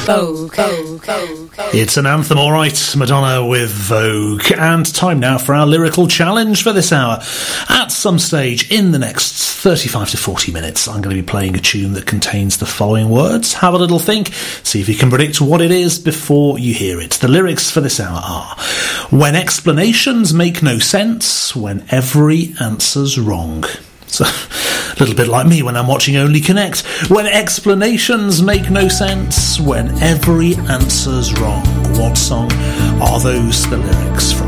Vogue. It's an anthem, all right. Madonna with Vogue. And time now for our lyrical challenge for this hour. At some stage in the next 35 to 40 minutes, I'm going to be playing a tune that contains the following words. Have a little think. See if you can predict what it is before you hear it. The lyrics for this hour are: when explanations make no sense, when every answer's wrong. So, a little bit like me when I'm watching Only Connect. When explanations make no sense, when every answer's wrong. What song are those the lyrics from?